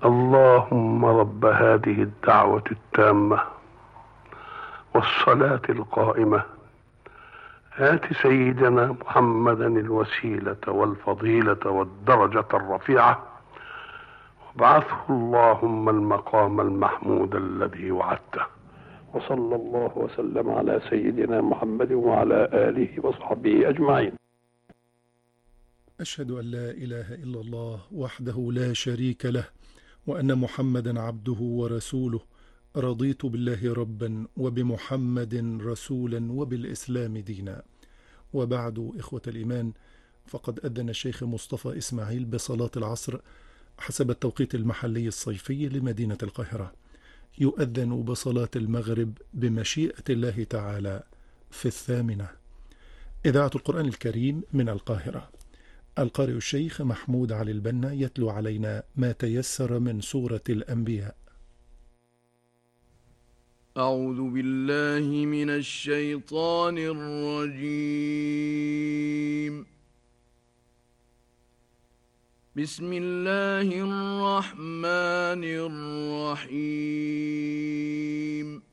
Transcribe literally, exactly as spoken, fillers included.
اللهم رب هذه الدعوة التامة والصلاة القائمة آت سيدنا محمدا الوسيلة والفضيلة والدرجة الرفيعة وابعثه اللهم المقام المحمود الذي وعدته. وصلى الله وسلم على سيدنا محمد وعلى آله وصحبه أجمعين. أشهد أن لا إله إلا الله وحده لا شريك له، وأن محمدا عبده ورسوله. رضيت بالله ربا وبمحمد رسولا وبالإسلام دينا. وبعد، إخوة الإيمان، فقد أذن الشيخ مصطفى إسماعيل بصلاة العصر حسب التوقيت المحلي الصيفي لمدينة القاهرة. يؤذن بصلاة المغرب بمشيئة الله تعالى في الثامنة. إذاعة القرآن الكريم من القاهرة. القارئ الشيخ محمود علي البنا يتلو علينا ما تيسر من سورة الأنبياء. أعوذ بالله من الشيطان الرجيم. بسم الله الرحمن الرحيم.